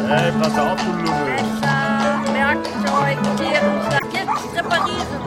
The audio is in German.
Ey, pass auf, du Lümmel. Messer, Werkzeug, Tier und jetzt reparieren.